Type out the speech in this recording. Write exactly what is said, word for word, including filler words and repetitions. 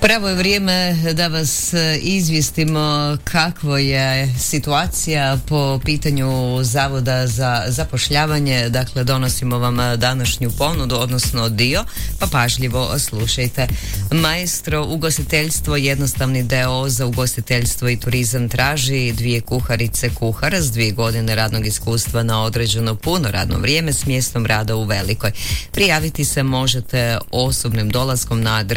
Pravo je vrijeme da vas izvijestimo kakvo je situacija po pitanju Zavoda za zapošljavanje. Dakle, donosimo vam današnju ponudu, odnosno dio, pa pažljivo slušajte. Maestro ugostiteljstvo, jednostavni d o o za ugostiteljstvo i turizam traži dvije kuharice kuhara s dvije godine radnog iskustva na određeno puno radno vrijeme s mjestom rada u Velikoj. Prijaviti se možete osobnim dolaskom na adresu